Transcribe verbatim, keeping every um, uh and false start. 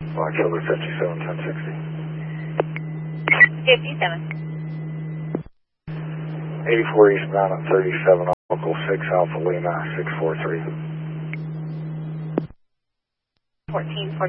Fox Silver fifty-seven, ten sixty. fifty-seven. eighty-four eastbound at thirty-seven, local six Alpha Lima, six four three. fourteen forty.